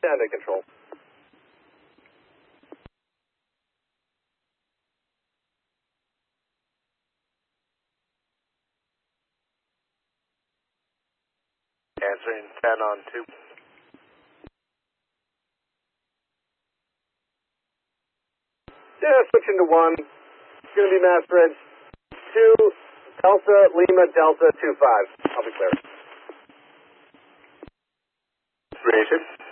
Stand at control. Answering 10 on 2. Yeah, switching to 1. It's going to be Mass Bridge 2, Delta, Lima, Delta, 25. I'll be clear. Inspiration.